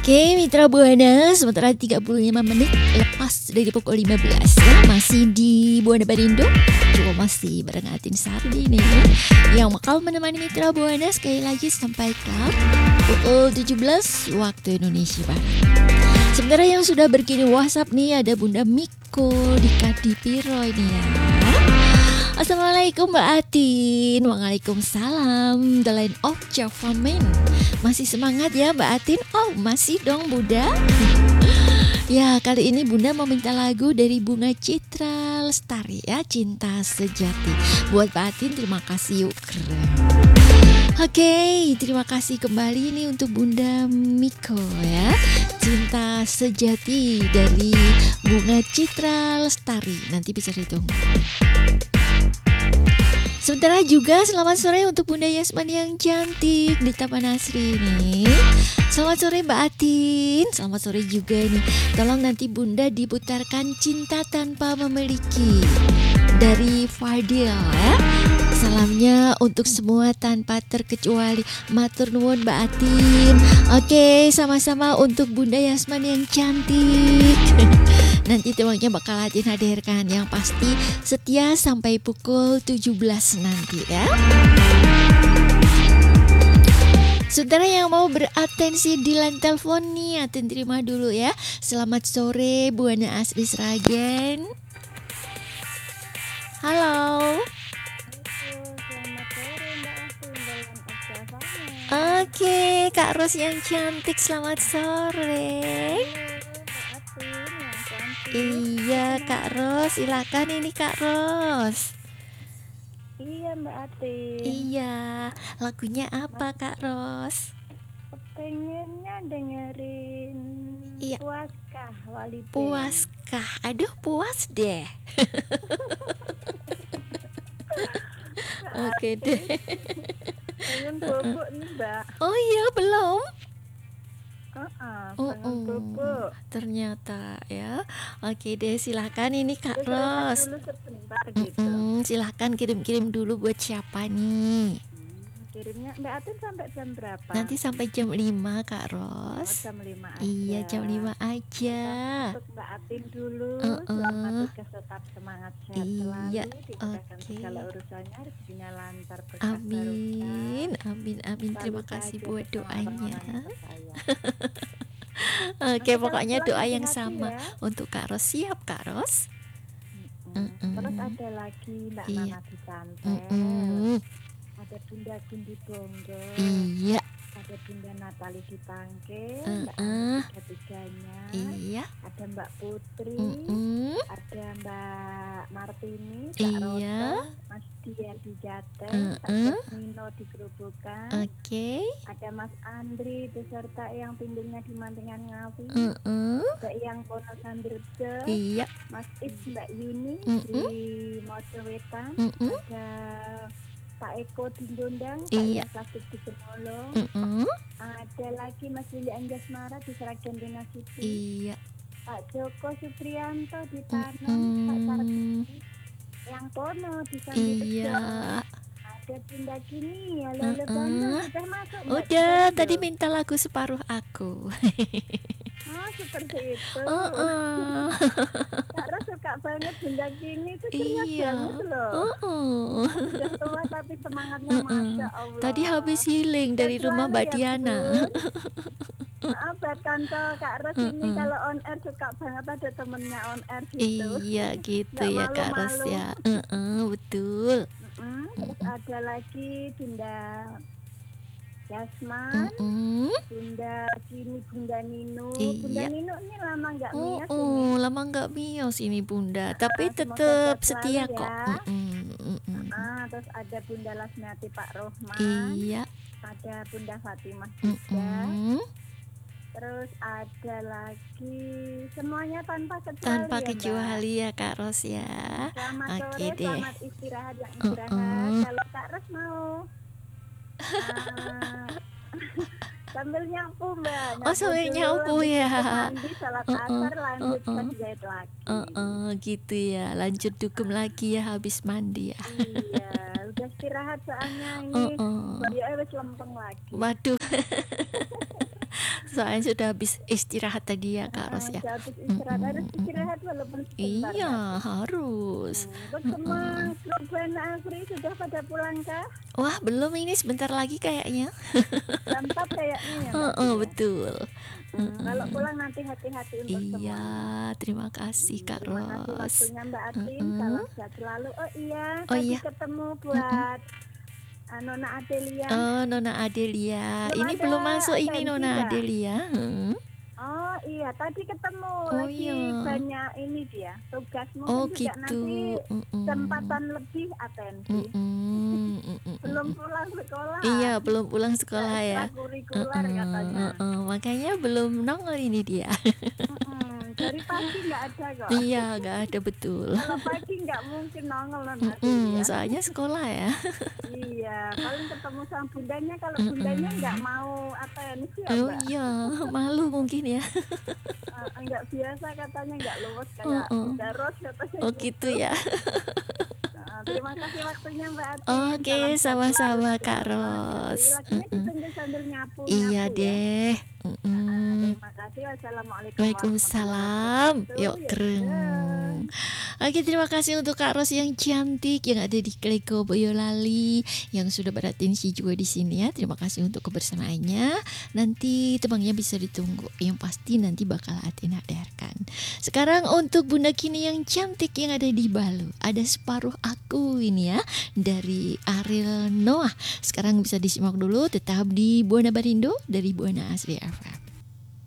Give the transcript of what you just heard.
Oke, Mitra Buana, sementara 35 menit lepas dari pukul 15 ya. Masih di Buana Barindo. Juga masih bareng Atin Sardi nih, yang bakal menemani Mitra Buana sekali lagi sampai ke pukul 17 waktu Indonesia Barat. Sementara yang sudah berkirim WhatsApp nih, ada Bunda Miko di Kadipiro ini ya. Assalamualaikum Mbak Atin. Waalaikumsalam. The Line of Java Man. Masih semangat ya Mbak Atin? Oh masih dong Bunda. Ya kali ini Bunda mau minta lagu dari Bunga Citra Lestari ya, Cinta Sejati. Buat Mbak Atin terima kasih yuk. Keren. Oke, terima kasih kembali nih untuk Bunda Miko ya, Cinta Sejati dari Bunga Citra Lestari. Nanti bisa ditunggu. Sementara juga selamat sore untuk Bunda Yasman yang cantik di Taman Asri nih. Selamat sore Mbak Atin. Selamat sore juga nih. Tolong nanti Bunda diputarkan Cinta Tanpa Memiliki dari Fadil ya. Salamnya untuk semua tanpa terkecuali. Matur nuwun Mbak Atin. Oke, sama-sama untuk Bunda Yasman yang cantik. Nanti temannya bakal Atin hadirkan, yang pasti setia sampai pukul 17 nanti ya. Saudara yang mau beratensi di line telepon nih, Atin terima dulu ya. Selamat sore Buana Asri Sragen. Halo. Oke, Kak Ros yang cantik, selamat sore. Iya Kak Ros, silakan ini Kak Ros. Iya Mbak Atin. Iya, lagunya apa Kak Ros? Pengennya dengerin Iya. Puaskah Wali Band. Puaskah, aduh puas deh. Oke deh. Pengen bubuk nih Mbak. Oh iya belum? Pengen bubuk. Ternyata ya. Oke deh, silakan ini Kak Terus Ros. dulu sebentar gitu. Silakan kirim-kirim dulu buat siapa nih? Kirimnya Mbak Atin sampai jam berapa? Nanti sampai jam 5 Kak Ros. Jam 5 aja. Iya jam 5 aja. Untuk Mbak Atin dulu. Selamat tugas, tetap semangat sehat Iya, selalu. Dimudahkan segala urusannya, rezekinya lancar, berkah amin, amin, amin. Terima kasih buat doanya. Oke, pokoknya doa yang sama ya untuk Kak Ros. Siap Kak Ros. Terus ada lagi Mbak Iya. Nana di Santel. Ada Bunda Gundi Bonggo. Iya. Ada Bunda Natali di Pangke. Mbak tiga-tiganya. Iya. Ada Mbak Putri. Ada Mbak Martini. Mbak Iya. Rosa. Mas Dia di Jateng. Ada Nino di Gerobokan. Oke. Ada Mas Andri beserta yang pinggirnya di Mantingan Ngawi. Ada yang Pono Sandirjo. Iya. Mas Is, Mbak Yuni di Mojowetan. Ada Pak Eko di Gondang. Iya. Pak Plastik di Gemolong. Ada lagi Mas Willy Anjasmara di Sragen Dina City. Iya. Pak Joko Supriyanto di Tanam. Pak Sardi yang Pono di Sandirjo. Iya. Ada Bunda Kini, halo Bandung, sudah masuk Mbak? Udah, tadi minta lagu Separuh Aku. Oh seperti itu. Kak Ros suka banget Bunda Kini, itu ceria banget loh. Sudah tua tapi semangatnya Masya Allah. Tadi habis healing dari rumah Mbak Diana. Maaf ya Tante, Kak Ros ini kalau on air suka banget ada temennya on air gitu. Iya gitu Nggak ya Kak malu-malu. Ros ya. Betul. Terus ada lagi Bunda Yasman, Bunda Kini, Bunda Nino. Bunda Iya. Nino ini lama nggak mias ini. Lama nggak mios ini Bunda, tapi Semoga tetap sehat setia selalu kok. ya. Terus ada Bunda Lasmiati Pak Rohman. Iya. Ada Bunda Fatimah juga. Terus ada lagi semuanya tanpa kecuali Tanpa ya, kecuali ya Kak Ros ya. Selamat Oke sore, deh. selamat istirahat yang istirahat. Kalau Kak Ros mau sambil nyapu Mbak. Oh, sambil dulu, nyapu habis ya. itu mandi, salat asar, lanjut jahit lagi. Gitu ya. Lanjut dukem lagi ya habis mandi ya. Iya, udah istirahat soalnya ini. Beliau wis lempeng lagi. Waduh. Soalnya sudah habis istirahat tadi ya Kak Ros ya. Udah habis istirahat, harus istirahat walaupun sebentar. Iya, harus. Terus semua grup band Afri sudah pada pulang kah? Wah, belum, ini sebentar lagi kayaknya. Jam 4 kayaknya ya. Mbak ya? Betul. Kalau pulang nanti hati-hati untuk Iya, semuanya. terima kasih Kak Terima kasih Ros. waktunya Mbak Atin. Salam sehat selalu. Oh iya, Oh tadi iya. ketemu buat Nona Adelia. Oh, Nona Adelia. Belum Ini ada belum masuk ini atensi Nona nggak? Adelia. Oh iya, tadi ketemu Oh lagi iya. banyak ini dia tugas Oh mungkin juga gitu. nanti kesempatan lebih atensi. Belum pulang sekolah. Iya, belum pulang sekolah ya. Ekstrakurikuler katanya. Makanya belum nongol ini dia. Dari pagi nggak ada kok. Iya, nggak ada betul. Kalau pagi nggak mungkin nongol nanti ya. Soalnya sekolah ya. Iya, paling ketemu sama bundanya. Kalau bundanya nggak mau atensi ya Oh Mbak. iya, malu mungkin ya. Nggak biasa katanya, nggak luwes kayak Daros katanya. Oh gitu ya. Terima kasih waktunya Mbak Ati. Oke, sama-sama Kak Ros. Lagunya ditunggu sambil nyapu. Iya ya. deh. Terima kasih. Wassalamualaikum. Waalaikumsalam. Yuk kereng. Oke, terima kasih untuk Kak Ros yang cantik yang ada di Kleko Boyolali yang sudah beratensi juga di sini ya. Terima kasih untuk kebersamaannya. Nanti tebangnya bisa ditunggu. Yang pasti nanti bakal Atin hadirkan. Sekarang untuk Bunda Kini yang cantik yang ada di Balu. Ada Separuh Aku ini ya dari Ariel Noah. Sekarang bisa disimak dulu tetap di Buana Barindo dari Buana Asri